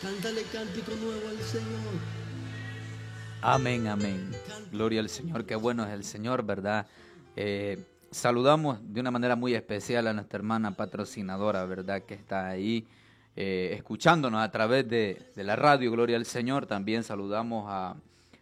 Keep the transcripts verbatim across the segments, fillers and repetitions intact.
Cántale cántico nuevo al Señor. Amén, amén. Gloria al Señor. Qué bueno es el Señor, ¿verdad? Eh, saludamos de una manera muy especial a nuestra hermana patrocinadora, ¿verdad? Que está ahí eh, escuchándonos a través de, de la radio. Gloria al Señor. También saludamos a,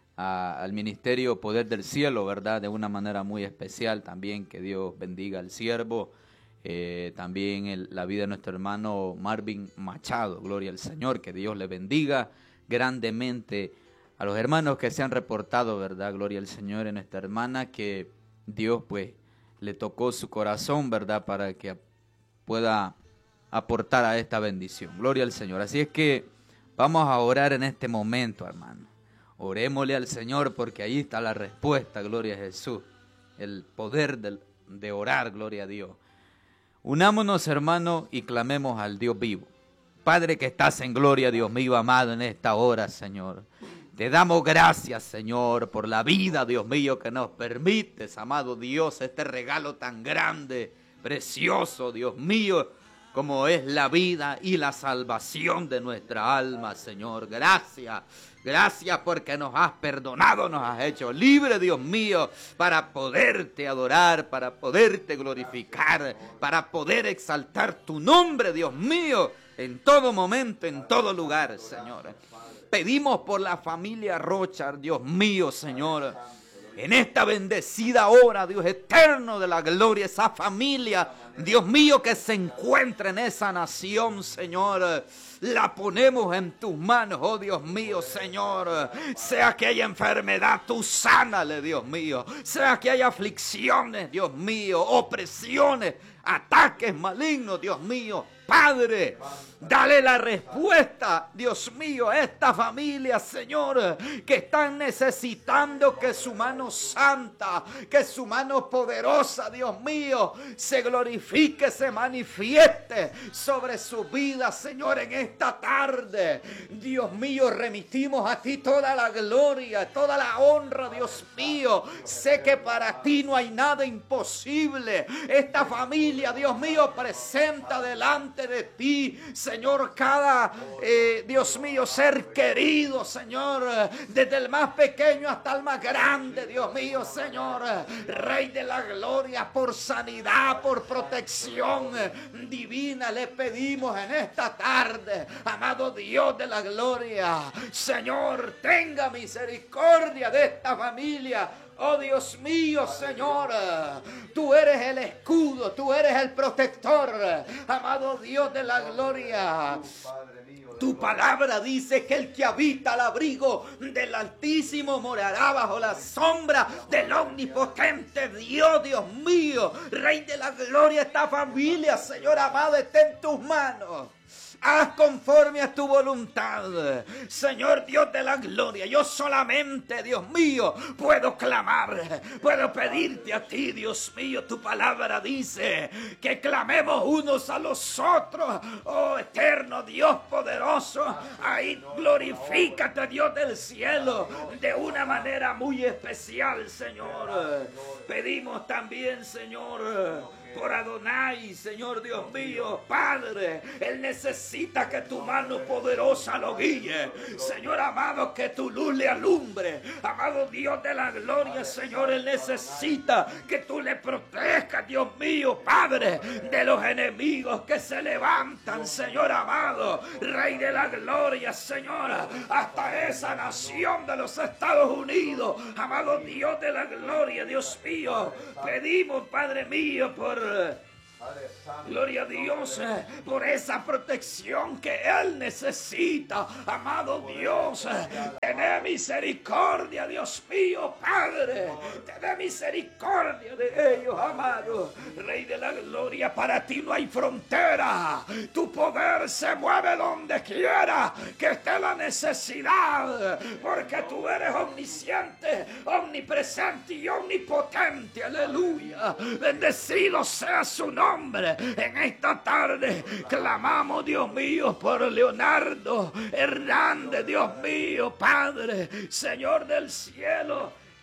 a, al Ministerio Poder del Cielo, ¿verdad? De una manera muy especial también. Que Dios bendiga al siervo. Eh, también el, la vida de nuestro hermano Marvin Machado. Gloria al Señor. Que Dios le bendiga grandemente. A los hermanos que se han reportado, ¿verdad? Gloria al Señor, en esta hermana que Dios pues le tocó su corazón, ¿verdad? Para que pueda aportar a esta bendición. Gloria al Señor. Así es que vamos a orar en este momento, hermano. Orémosle al Señor porque ahí está la respuesta, gloria a Jesús. El poder de, de orar, gloria a Dios. Unámonos, hermano, y clamemos al Dios vivo. Padre que estás en gloria, Dios mío amado, en esta hora, Señor. Te damos gracias, Señor, por la vida, Dios mío, que nos permites, amado Dios, este regalo tan grande, precioso, Dios mío, como es la vida y la salvación de nuestra alma, Señor. Gracias, gracias porque nos has perdonado, nos has hecho libre, Dios mío, para poderte adorar, para poderte glorificar, para poder exaltar tu nombre, Dios mío, en todo momento, en todo lugar, Señor. Pedimos por la familia Rocha, Dios mío, Señor. En esta bendecida hora, Dios eterno de la gloria, esa familia, Dios mío, que se encuentra en esa nación, Señor. La ponemos en tus manos, oh Dios mío, Señor. Sea que haya enfermedad, tú sánale, Dios mío. Sea que haya aflicciones, Dios mío, opresiones, ataques malignos, Dios mío. Padre, dale la respuesta, Dios mío, a esta familia, Señor, que están necesitando que su mano santa, que su mano poderosa, Dios mío, se glorifique, se manifieste sobre su vida, Señor, en esta tarde. Dios mío, remitimos a ti toda la gloria, toda la honra, Dios mío. Sé que para ti no hay nada imposible. Esta familia, Dios mío, presenta delante de ti, Señor, cada, eh, Dios mío, ser querido, Señor, desde el más pequeño hasta el más grande, Dios mío, Señor, Rey de la gloria, por sanidad, por protección divina, le pedimos en esta tarde, amado Dios de la gloria, Señor, tenga misericordia de esta familia. Oh Dios mío, Señor, tú eres el escudo, tú eres el protector, amado Dios de la gloria. Tu palabra dice que el que habita al abrigo del Altísimo morará bajo la sombra del omnipotente Dios, Dios mío, Rey de la gloria. Esta familia, Señor amado, está en tus manos. Haz conforme a tu voluntad, Señor Dios de la gloria. Yo solamente, Dios mío, puedo clamar, puedo pedirte a ti, Dios mío. Tu palabra dice que clamemos unos a los otros. Oh eterno Dios poderoso, ahí glorifícate, Dios del cielo, de una manera muy especial, Señor. Pedimos también, Señor, por Adonai, Señor Dios mío, Padre, Él necesita que tu mano poderosa lo guíe, Señor amado, que tu luz le alumbre, amado Dios de la gloria, Señor, Él necesita que tú le protejas, Dios mío, Padre, de los enemigos que se levantan, Señor amado, Rey de la gloria, Señor, hasta esa nación de los Estados Unidos, amado Dios de la gloria, Dios mío, pedimos, Padre mío, por gloria a Dios, por esa protección que Él necesita, amado Dios. Ten misericordia, Dios mío, Padre. Ten misericordia de ellos, amado Rey de la gloria. Para ti no hay frontera. Tu poder se mueve donde quiera que esté la necesidad, porque tú eres omnisciente, omnipresente y omnipotente. Aleluya. Bendecido sea su nombre. En esta tarde clamamos, Dios mío, por Leonardo Hernández, Dios mío, Padre, Señor del cielo.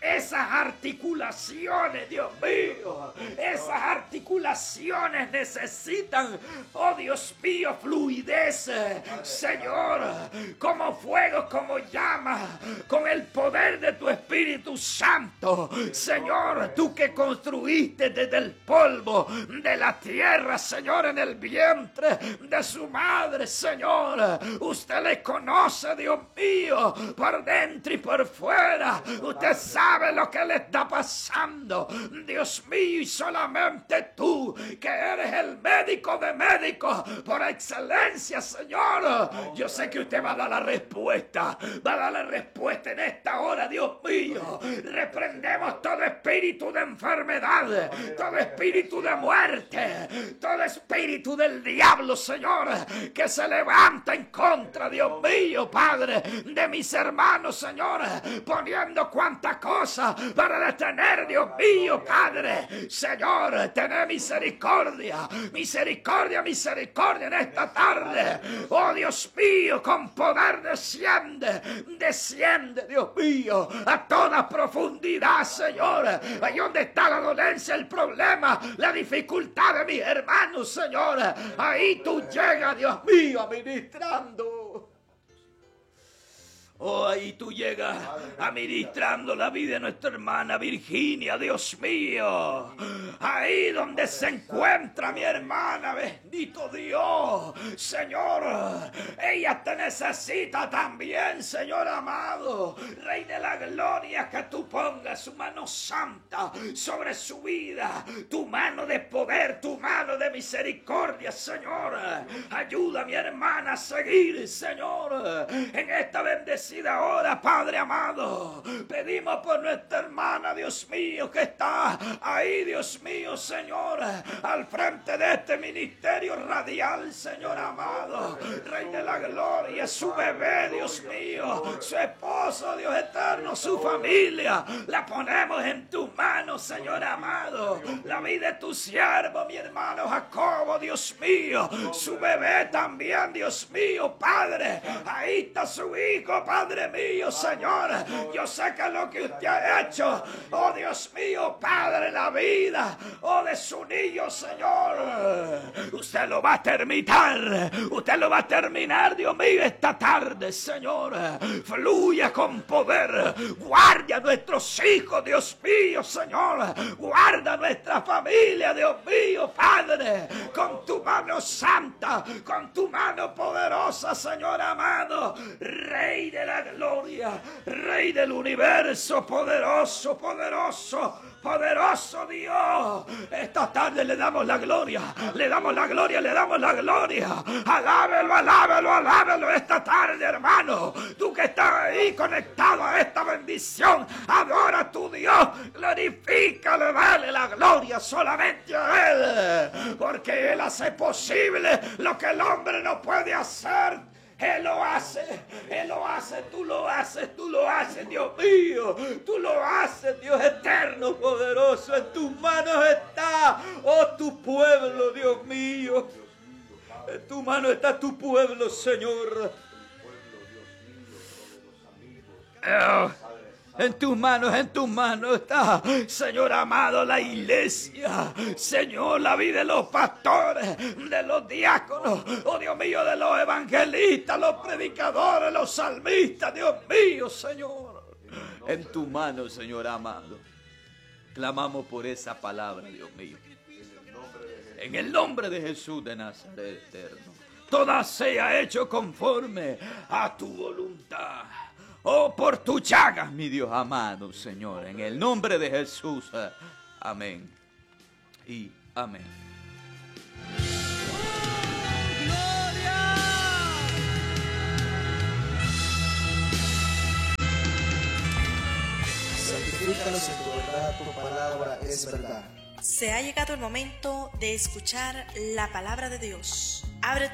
esas articulaciones, Dios mío, esas articulaciones necesitan, oh Dios mío, fluidez, Señor, como fuego, como llama, con el poder de tu Espíritu Santo. Señor, tú que construiste desde el polvo de la tierra, Señor, en el vientre de su madre, Señor, usted le conoce, Dios mío, por dentro y por fuera. Usted sabe lo que le está pasando, Dios mío, y solamente tú, que eres el médico de médicos por excelencia, Señor, yo sé que usted va a dar la respuesta, va a dar la respuesta en esta hora, Dios mío. Reprendemos todo espíritu de enfermedad, todo espíritu de muerte, todo espíritu del diablo, Señor, que se levanta en contra, Dios mío, Padre, de mis hermanos, Señor, poniendo cuantas cosas para detener, Dios mío, Padre. Señor, tené misericordia, misericordia, misericordia en esta tarde. Oh, Dios mío, con poder desciende, desciende, Dios mío, a toda profundidad, Señor. Ahí donde está la dolencia, el problema, la dificultad de mis hermanos, Señor. Ahí tú llegas, Dios mío, administrando. Oh, ahí tú llegas administrando la vida de nuestra hermana Virginia, Dios mío. Ahí donde se encuentra mi hermana, bendito Dios, Señor. Ella te necesita también, Señor amado. Rey de la gloria, que tú pongas su mano santa sobre su vida, tu mano de poder, tu mano de misericordia, Señor. Ayuda a mi hermana a seguir, Señor, en esta bendecida ahora, Padre amado. Pedimos por nuestra hermana, Dios mío, que está ahí, Dios mío, Señor, al frente de este ministerio radial, Señor amado. Rey de la gloria, su bebé, Dios mío, su esposo, Dios eterno, su familia, la ponemos en tus manos, Señor amado. La vida de tu siervo, mi hermano Jacobo, Dios mío, su bebé también, Dios mío, Padre. Ahí está su hijo, Padre mío, Señor. Yo sé que lo que usted ha hecho, oh Dios mío, Padre, la vida, oh de su niño, Señor, usted lo va a terminar, usted lo va a terminar, Dios mío, esta tarde, Señor. Fluya con poder, guarda a nuestros hijos, Dios mío, Señor, guarda a nuestra familia, Dios mío, Padre, con tu mano santa, con tu mano poderosa, Señor amado. Rey de la gloria, Rey del universo, poderoso, poderoso, poderoso Dios. Esta tarde le damos la gloria, le damos la gloria, le damos la gloria. Alábelo, alábelo, alábelo esta tarde, hermano. Tú que estás ahí conectado a esta bendición, adora a tu Dios, glorifícale, dale la gloria solamente a Él, porque Él hace posible lo que el hombre no puede hacer. Él lo hace, Él lo hace, tú lo haces, tú lo haces, Dios mío, tú lo haces, Dios eterno, poderoso, en tus manos está, oh tu pueblo, Dios mío, en tu mano está tu pueblo, Señor. Oh. En tus manos, en tus manos está, Señor amado, la iglesia. Señor, la vida de los pastores, de los diáconos, oh Dios mío, de los evangelistas, los predicadores, los salmistas, Dios mío, Señor. En tus manos, Señor amado. Clamamos por esa palabra, Dios mío. En el nombre de Jesús de Nazaret, eterno. Toda sea hecho conforme a tu voluntad. Oh, por tu llaga, mi Dios amado, Señor, en el nombre de Jesús. Amén y amén. ¡Oh, gloria! Santifícalos en tu verdad, tu palabra es verdad. Se ha llegado el momento de escuchar la palabra de Dios. Abre